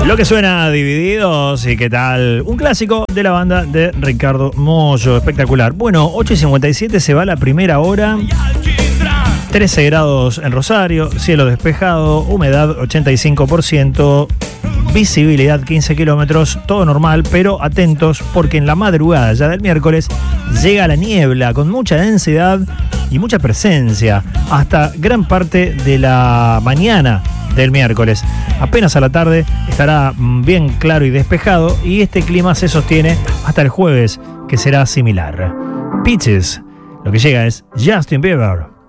Lo que suena Divididos y qué tal, un clásico de la banda de Ricardo Mollo, espectacular. Bueno, 8:57 se va la primera hora, 13 grados en Rosario, cielo despejado, humedad 85%, visibilidad 15 kilómetros, todo normal, pero atentos porque en la madrugada ya del miércoles llega la niebla con mucha densidad y mucha presencia hasta gran parte de la mañana del miércoles. Apenas a la tarde estará bien claro y despejado y este clima se sostiene hasta el jueves, que será similar. Peaches, lo que llega es Justin Bieber.